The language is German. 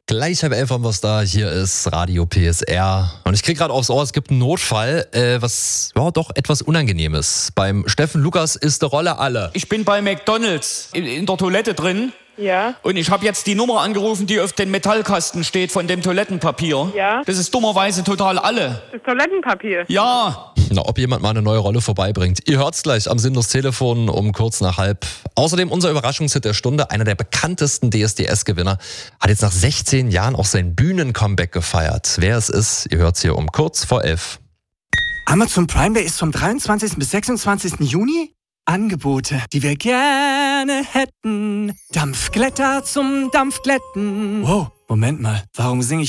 Gleich halb 11 haben wir es da. Hier ist Radio PSR. Und ich krieg gerade aufs Ohr, es gibt einen Notfall, was doch etwas Unangenehmes. Beim Steffen Lukas ist die Rolle alle. Ich bin bei McDonald's in der Toilette drin. Ja. Und ich habe jetzt die Nummer angerufen, die auf dem Metallkasten steht von dem Toilettenpapier. Ja. Das ist dummerweise total alle. Das Toilettenpapier. Ja. Na, ob jemand mal eine neue Rolle vorbeibringt. Ihr hört's gleich am Sinnlos Telefon um kurz nach halb. Außerdem unser Überraschungshit der Stunde. Einer der bekanntesten DSDS-Gewinner hat jetzt nach 16 Jahren auch sein Bühnen-Comeback gefeiert. Wer es ist, ihr hört's hier um kurz vor 11. Amazon Prime Day ist vom 23. bis 26. Juni. Angebote, die wir gerne hätten. Dampfglätter zum Dampfglätten. Wow, Moment mal, warum singe ich